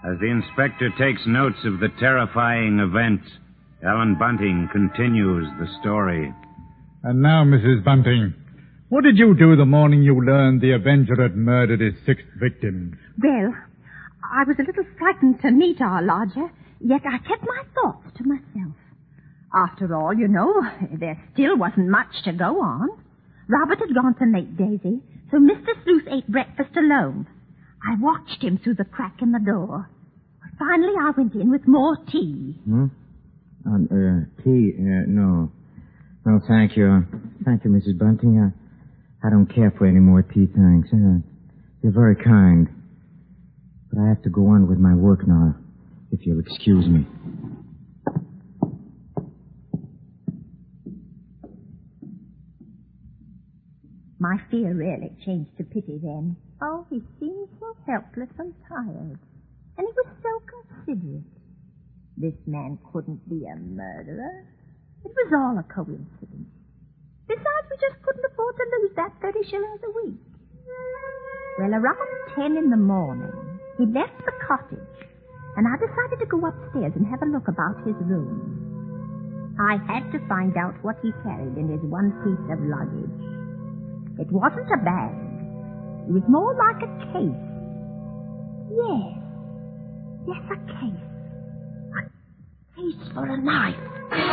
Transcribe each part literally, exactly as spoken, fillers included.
As the inspector takes notes of the terrifying event, Ellen Bunting continues the story. And now, Missus Bunting, what did you do the morning you learned the Avenger had murdered his sixth victim? Well, I was a little frightened to meet our lodger, yet I kept my thoughts to myself. After all, you know, there still wasn't much to go on. Robert had gone to Lake Daisy, so Mister Sleuth ate breakfast alone. I watched him through the crack in the door. Finally, I went in with more tea. Hmm? Uh, uh, tea? Uh, no. No, thank you. Thank you, Missus Bunting. I, I don't care for any more tea, thanks. Uh, you're very kind. But I have to go on with my work now, if you'll excuse me. My fear really changed to pity then. Oh, he seemed so helpless and tired. And he was so considerate. This man couldn't be a murderer. It was all a coincidence. Besides, we just couldn't afford to lose that thirty shillings a week. Well, around ten in the morning, he left the cottage, and I decided to go upstairs and have a look about his room. I had to find out what he carried in his one piece of luggage. It wasn't a bag. It was more like a case. Yes. Yes, a case. A case for a knife.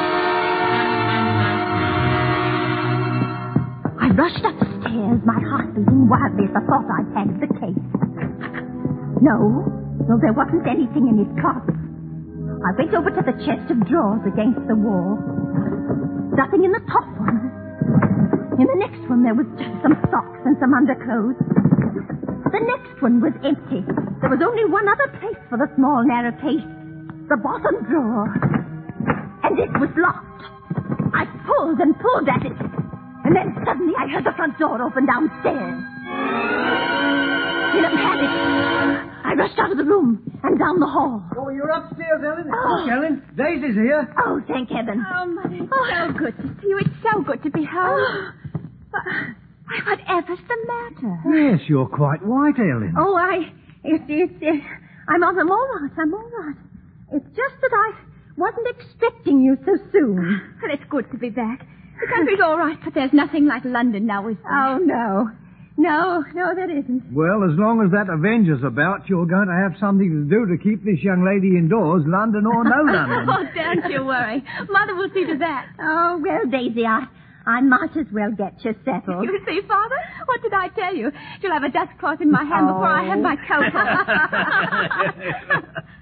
I rushed upstairs, my heart beating wildly at the thought I'd tagged the case. No, no, there wasn't anything in his closet. I went over to the chest of drawers against the wall. Nothing in the top one. In the next one, there was just some socks and some underclothes. The next one was empty. There was only one other place for the small, narrow case. The bottom drawer. And it was locked. I pulled and pulled at it. And then suddenly I heard the front door open downstairs. In a panic, I rushed out of the room and down the hall. Oh, you're upstairs, Ellen. Oh. Look, Ellen, Daisy's here. Oh, thank heaven. Oh, Mother, it's oh. so good to see you. It's so good to be home. Oh. But, why, whatever's the matter? Yes, you're quite white, Ellen. Oh, I... It's... it's it, I'm, I'm all right. I'm all right. It's just that I wasn't expecting you so soon. Well, it's good to be back. The country's all right, but there's nothing like London now, is there? Oh, no. No, no, that isn't. Well, as long as that Avenger's about, you're going to have something to do to keep this young lady indoors, London or no London. Oh, don't you worry. Mother will see to that. Oh, well, Daisy, I... I might as well get you settled. You see, Father? What did I tell you? She'll have a dustcloth in my hand oh. before I have my coat on.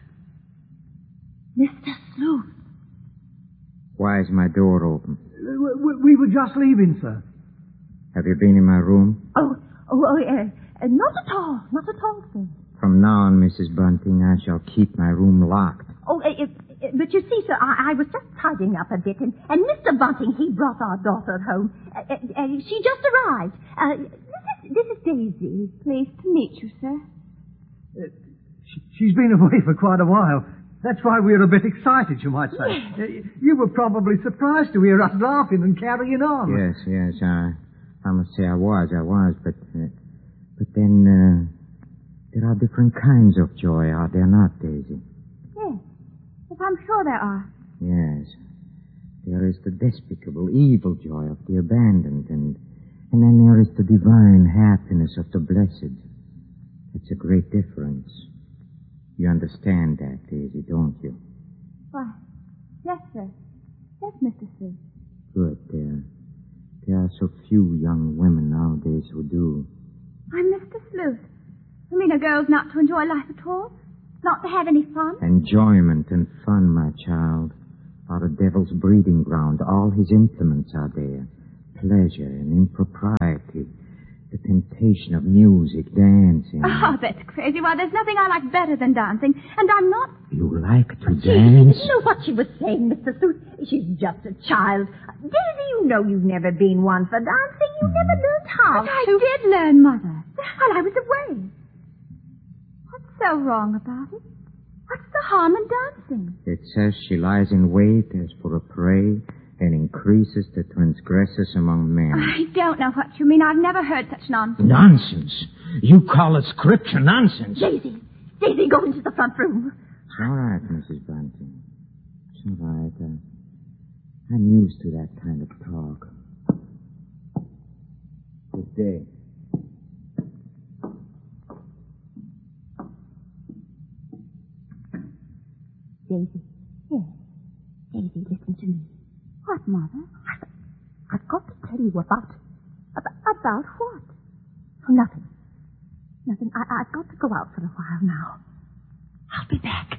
Mister Sleuth. Why is my door open? We, we were just leaving, sir. Have you been in my room? Oh, oh, oh uh, uh, not at all. Not at all, sir. From now on, Missus Bunting, I shall keep my room locked. Oh, uh, uh, but you see, sir, I, I was just tidying up a bit, and, and Mister Bunting, he brought our daughter home. Uh, uh, uh, she just arrived. Uh, this is this is Daisy. Pleased to meet you, sir. Uh, she, she's been away for quite a while. That's why we're a bit excited, you might say. Yes. Uh, you were probably surprised to hear us laughing and carrying on. Yes, yes, I, I must say I was, I was, but, uh, but then, uh, there are different kinds of joy, are there not, Daisy? Yes. Yes, I'm sure there are. Yes. There is the despicable, evil joy of the abandoned, and, and then there is the divine happiness of the blessed. It's a great difference. You understand that, Daisy, don't you? Why, yes, sir. Yes, Mister Sleuth. Good. There, there are so few young women nowadays who do. I'm Mister Sleuth. You mean a girl's not to enjoy life at all? Not to have any fun? Enjoyment and fun, my child, are the devil's breeding ground. All his implements are there. Pleasure and impropriety. The temptation of music, dancing. Oh, that's crazy. Why, there's nothing I like better than dancing. And I'm not... You like to dance? You know what she was saying, Mister Sleuth? She's just a child. Daisy, you know you've never been one for dancing. You never learned how But I to. did learn, Mother. While I was away. What's so wrong about it? What's the harm in dancing? It says she lies in wait as for a prey and increases the transgressors among men. I don't know what you mean. I've never heard such nonsense. Nonsense? You call it scripture nonsense? Daisy, Daisy, go into the front room. It's all right, Missus Bunting. It's all right. Uh, I'm used to that kind of talk. Good day. Daisy. Yes. Daisy, listen to me. What, Mother? I've, I've got to tell you about... About, about what? Oh, nothing. Nothing. I, I've got to go out for a while now. I'll be back.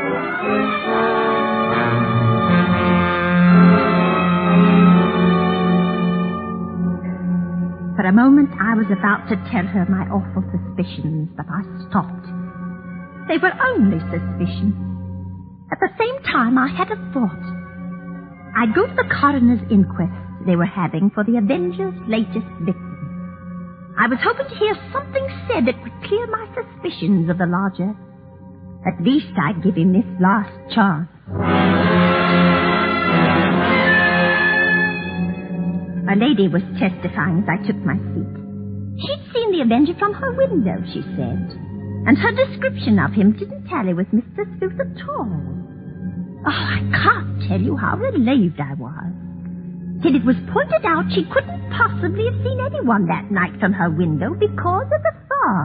For a moment, I was about to tell her my awful suspicions, but I stopped. They were only suspicions. At the same time, I had a thought. I'd go to the coroner's inquest they were having for the Avenger's latest victim. I was hoping to hear something said that would clear my suspicions of the lodger. At least I'd give him this last chance. A lady was testifying as I took my seat. She'd seen the Avenger from her window, she said, and her description of him didn't tally with Mister Sleuth at all. Oh, I can't tell you how relieved I was. Till it was pointed out she couldn't possibly have seen anyone that night from her window because of the fog.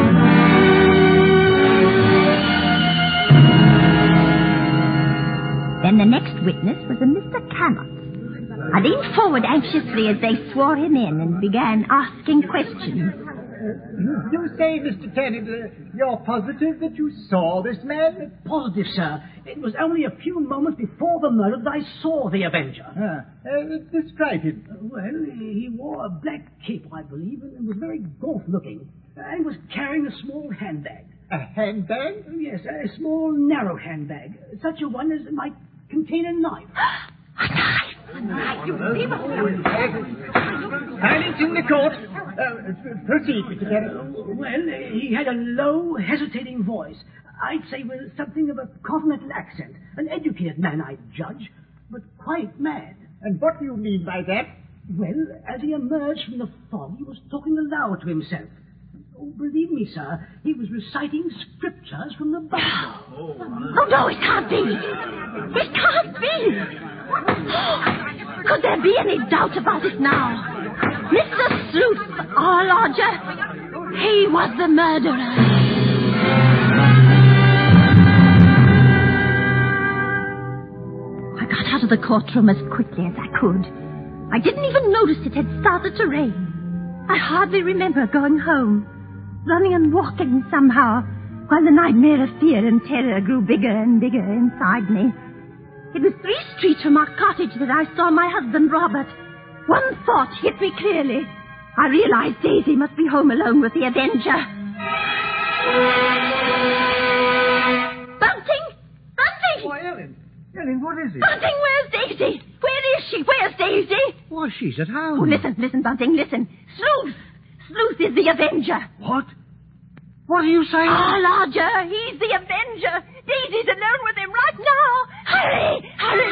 Then the next witness was a Mister Cammott. I leaned forward anxiously as they swore him in and began asking questions. You say, Mister Tennant, uh, you're positive that you saw this man? Positive, sir. It was only a few moments before the murder that I saw the Avenger. Ah, uh, describe him. Uh, well, he wore a black cape, I believe, and was very gaunt-looking. And was carrying a small handbag. A handbag? Yes, a small, narrow handbag. Such a one as might contain a knife. A knife! A knife! You Silence in the court. Uh, proceed, Mister Tennant. Well, he had a low, hesitating voice. I'd say with something of a continental accent. An educated man, I'd judge, but quite mad. And what do you mean by that? Well, as he emerged from the fog, he was talking aloud to himself. Oh, believe me, sir, he was reciting scriptures from the Bible. Oh, no, it can't be. It can't be. Oh, could there be any doubt about it now? Mister Sleuth, our lodger, he was the murderer. I got out of the courtroom as quickly as I could. I didn't even notice it had started to rain. I hardly remember going home. Running and walking somehow, while the nightmare of fear and terror grew bigger and bigger inside me. It was three streets from our cottage that I saw my husband, Robert. One thought hit me clearly. I realized Daisy must be home alone with the Avenger. Bunting! Bunting! Why, Ellen. Ellen, what is it? Bunting, where's Daisy? Where is she? Where's Daisy? Why, she's at home. Oh, listen, listen, Bunting, listen. Sleuth! Sleuth is the Avenger. What? What are you saying? Ah, lodger, he's the Avenger. Daisy's alone with him right now. Hurry, hurry.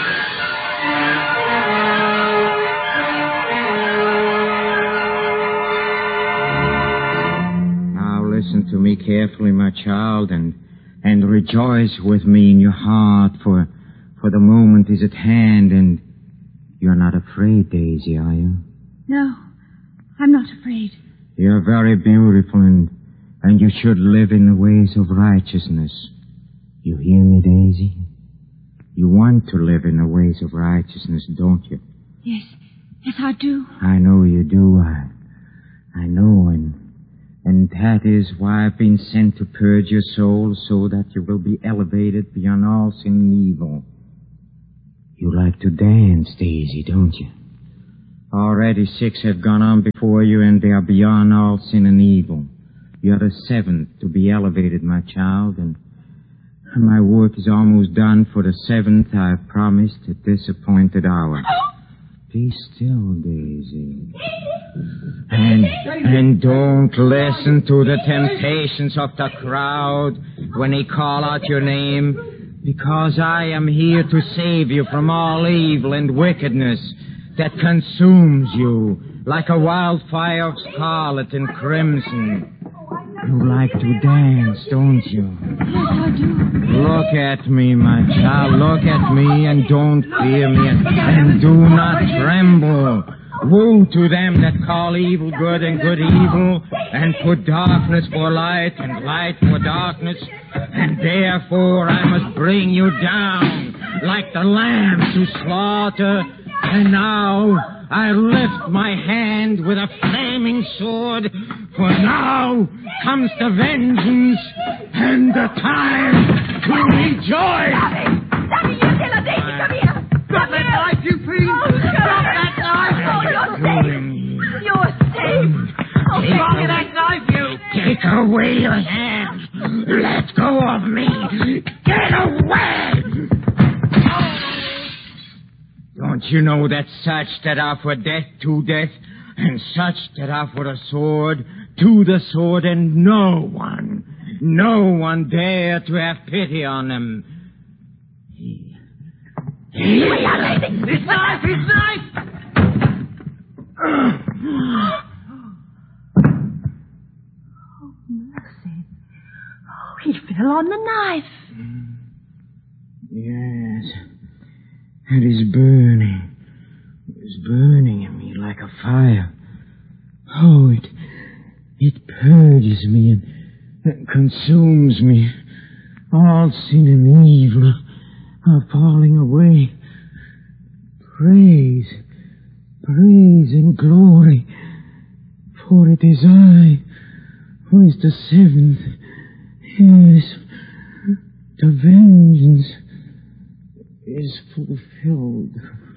Now listen to me carefully, my child, and and rejoice with me in your heart, for for the moment is at hand, and you're not afraid, Daisy, are you? No, I'm not afraid. You're very beautiful, and, and you should live in the ways of righteousness. You hear me, Daisy? You want to live in the ways of righteousness, don't you? Yes, yes, I do. I know you do. I, I know, and, and that is why I've been sent to purge your soul so that you will be elevated beyond all sin and evil. You like to dance, Daisy, don't you? Already six have gone on before you, and they are beyond all sin and evil. You're the seventh to be elevated, my child, and my work is almost done for the seventh I've promised at this appointed hour. Be still, Daisy. And, and don't listen to the temptations of the crowd when they call out your name, because I am here to save you from all evil and wickedness that consumes you like a wildfire of scarlet and crimson. You like to dance, don't you? Yes, I do. Look at me, my child. Look at me and don't fear me. And, and do not tremble. Woe to them that call evil good and good evil, and put darkness for light and light for darkness. And therefore I must bring you down like the lamb to slaughter. And now I lift my hand with a flaming sword, for now comes the vengeance and the time to rejoice. Daddy, you killer Daisy, come here. Drop that knife, you fiend! Oh, Drop that knife! Oh, you're safe. You're safe. Oh, Take away that knife, you! Take away your hands. Let go of me. Get away! Don't you know that such that are for death to death, and such that are for the sword to the sword, and no one, no one dare to have pity on them? He, he, His knife, his knife! Oh, mercy. Oh, he fell on the knife. Yes. It is burning. It is burning in me like a fire. Oh, it, it purges me and, and consumes me. All sin and evil are falling away. Praise, praise and glory, for it is I who is the seventh. Yes, the vengeance is fulfilled.